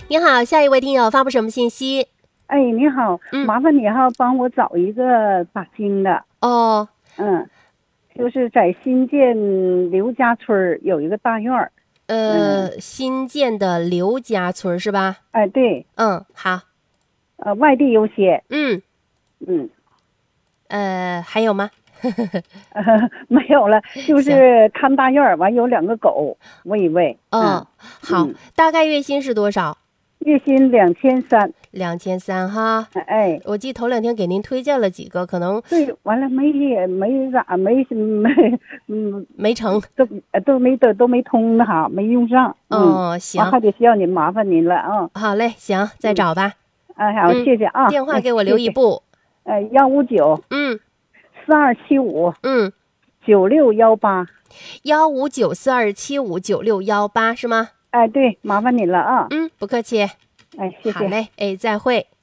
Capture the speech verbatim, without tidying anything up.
你好，下一位听友发布什么信息？ 哎，你好， 嗯麻烦你哈，帮我找一个打更的。 哦， 嗯，就是在新建刘家村儿有一个大院儿。 呃，新建的刘家村是吧？ 哎，对， 嗯，好， 呃，外地优先。 嗯， 嗯， 呃，还有吗？ 呃，没有了，就行， 是看大院儿，完有两个狗，喂一喂。 哦， 嗯好， 嗯， 大概月薪是多少？ 月薪两千三。 两千三哈。 哎， 我记得头两天给您推荐了几个，可能对，完了没也没咋没没嗯， 没成。 都呃都没都都没通呢哈，没用上。嗯， 哦， 完行， 还得需要您麻烦您了啊。 好嘞，行，再找吧。 哎，好， 嗯， 谢谢啊。 电话哎， 给我留谢谢。 一步。 呃，幺五九嗯四二七五嗯， 九六幺八。 幺五九四二七五九六幺八是吗？ 哎，对，麻烦你了啊。 嗯，不客气。 哎，谢谢。 好嘞，哎，再会。